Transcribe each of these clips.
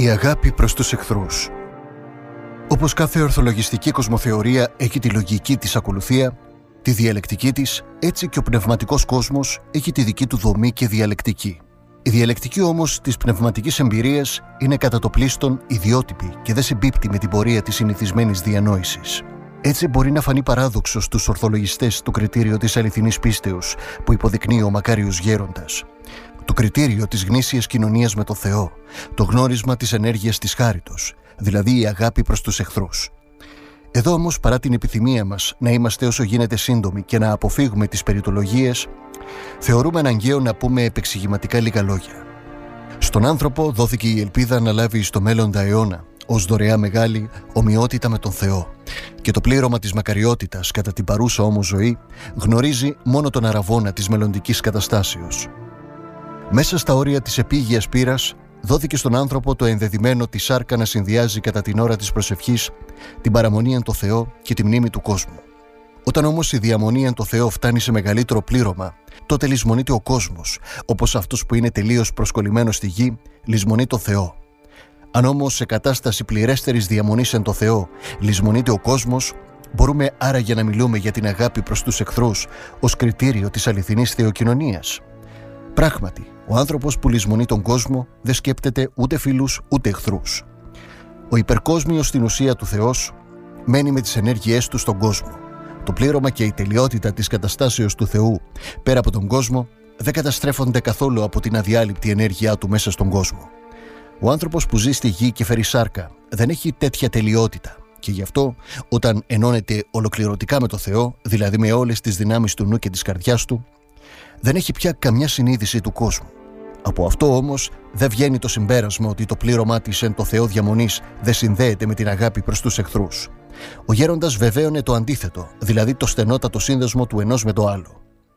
Η αγάπη προς τους εχθρούς. Όπως κάθε ορθολογιστική κοσμοθεωρία έχει τη λογική της ακολουθία, τη διαλεκτική της, έτσι και ο πνευματικός κόσμος έχει τη δική του δομή και διαλεκτική. Η διαλεκτική όμως της πνευματικής εμπειρίας είναι κατά το πλείστον ιδιότυπη και δεν συμπίπτει με την πορεία της συνηθισμένης διανόησης. Έτσι μπορεί να φανεί παράδοξο στους ορθολογιστές το κριτήριο της αληθινής πίστεως που υποδεικνύει ο μακάριος γέροντας. Το κριτήριο της γνήσιας κοινωνίας με το Θεό, το γνώρισμα της ενέργειας της χάριτος, δηλαδή η αγάπη προς τους εχθρούς. Εδώ όμως, παρά την επιθυμία μας να είμαστε όσο γίνεται σύντομοι και να αποφύγουμε τις περιτολογίες, θεωρούμε αναγκαίο να πούμε επεξηγηματικά λίγα λόγια. Στον άνθρωπο δόθηκε η ελπίδα να λάβει στο μέλλοντα αιώνα, ως δωρεά μεγάλη, ομοιότητα με τον Θεό, και το πλήρωμα της μακαριότητας κατά την παρούσα όμως ζωή γνωρίζει μόνο τον αραβώνα της μελλοντικής καταστάσεως. Μέσα στα όρια της επίγειας πείρας δόθηκε στον άνθρωπο το ενδεδειμένο τη σάρκα να συνδυάζει κατά την ώρα της προσευχής την παραμονή εν το Θεό και τη μνήμη του κόσμου. Όταν όμως η διαμονή εν το Θεό φτάνει σε μεγαλύτερο πλήρωμα, τότε λησμονείται ο κόσμος, όπως αυτός που είναι τελείως προσκολλημένος στη γη λησμονεί το Θεό. Αν όμως σε κατάσταση πληρέστερης διαμονής εν το Θεό λησμονείται ο κόσμος, μπορούμε άραγε να μιλούμε για την αγάπη προς τους εχθρούς ως κριτήριο της αληθινής θεοκοινωνίας? Πράγματι, ο άνθρωπος που λησμονεί τον κόσμο δεν σκέπτεται ούτε φίλους ούτε εχθρούς. Ο υπερκόσμιος στην ουσία του Θεός μένει με τις ενέργειές του στον κόσμο. Το πλήρωμα και η τελειότητα της καταστάσεως του Θεού πέρα από τον κόσμο δεν καταστρέφονται καθόλου από την αδιάλειπτη ενέργειά του μέσα στον κόσμο. Ο άνθρωπος που ζει στη γη και φέρει σάρκα δεν έχει τέτοια τελειότητα και γι' αυτό όταν ενώνεται ολοκληρωτικά με το Θεό, δηλαδή με όλες τις δυνάμεις του νου και της καρδιάς του, δεν έχει πια καμιά συνείδηση του κόσμου. Από αυτό όμως δεν βγαίνει το συμπέρασμα ότι το πλήρωμά της εν το Θεό διαμονής δεν συνδέεται με την αγάπη προς τους εχθρούς. Ο γέροντας βεβαίωνε το αντίθετο, δηλαδή το στενότατο σύνδεσμο του ενός με το άλλο.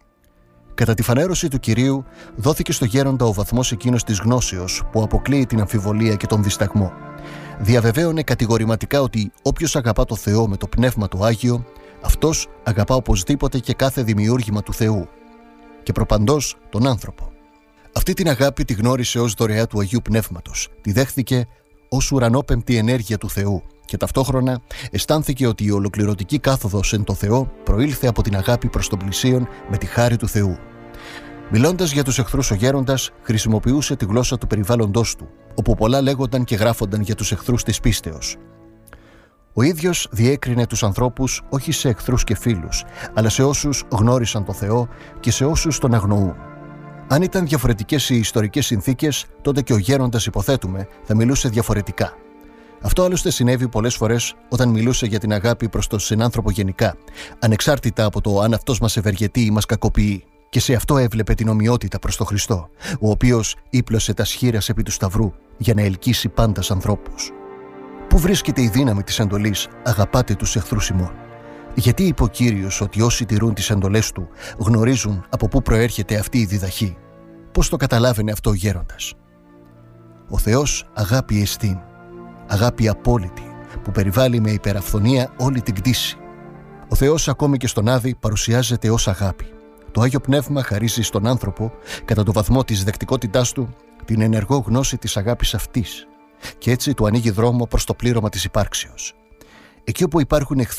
Κατά τη φανέρωση του Κυρίου δόθηκε στο γέροντα ο βαθμός εκείνος της γνώσεως που αποκλείει την αμφιβολία και τον δισταγμό. Διαβεβαίωνε κατηγορηματικά ότι όποιος αγαπά το Θεό με το Πνεύμα το Άγιο, αυτός αγαπά οπωσδήποτε και κάθε δημιούργημα του Θεού και προπαντός τον άνθρωπο. Αυτή την αγάπη τη γνώρισε ως δωρεά του Αγίου Πνεύματος, τη δέχθηκε ως ουρανόπεμπτη ενέργεια του Θεού και ταυτόχρονα αισθάνθηκε ότι η ολοκληρωτική κάθοδος εν το Θεό προήλθε από την αγάπη προς τον πλησίον με τη χάρη του Θεού. Μιλώντας για τους εχθρούς ο γέροντας χρησιμοποιούσε τη γλώσσα του περιβάλλοντός του, όπου πολλά λέγονταν και γράφονταν για τους εχθρούς της πίστεως. Ο ίδιος διέκρινε τους ανθρώπους όχι σε εχθρούς και φίλους, αλλά σε όσους γνώρισαν το Θεό και σε όσους τον αγνοούν. Αν ήταν διαφορετικές οι ιστορικές συνθήκες, τότε και ο γέροντας, υποθέτουμε, θα μιλούσε διαφορετικά. Αυτό άλλωστε συνέβη πολλές φορές όταν μιλούσε για την αγάπη προς τον συνάνθρωπο γενικά, ανεξάρτητα από το αν αυτός μας ευεργετεί ή μας κακοποιεί. Και σε αυτό έβλεπε την ομοιότητα προς τον Χριστό, ο οποίος ύπλωσε τα σχήρας επί του Σταυρού για να ελκύσει πάντας ανθρώπους. Πού βρίσκεται η δύναμη της εντολής «Αγαπάτε τους εχθρούς ημών»? Γιατί είπε ο Κύριος ότι όσοι τηρούν τις εντολές του γνωρίζουν από πού προέρχεται αυτή η διδαχή? Πώς το καταλάβαινε αυτό ο γέροντας? Ο Θεός αγάπη εστίν, αγάπη απόλυτη που περιβάλλει με υπεραφθονία όλη την κτήση. Ο Θεός ακόμη και στον Άδη παρουσιάζεται ως αγάπη. Το Άγιο Πνεύμα χαρίζει στον άνθρωπο, κατά το βαθμό της δεκτικότητάς του, την ενεργό γνώση της αγάπης αυτής και έτσι του ανοίγει δρόμο προς το πλήρωμα της υπάρξεως. Εκεί όπου υπάρχουν εχθροί